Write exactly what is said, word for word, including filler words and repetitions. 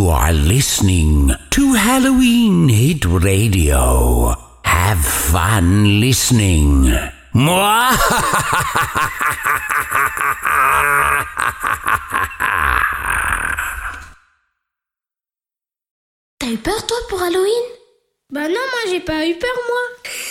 You are listening to Halloween Hit Radio. Have fun listening. Moi. T'as eu peur toi pour Halloween ? Bah non, moi j'ai pas eu peur moi.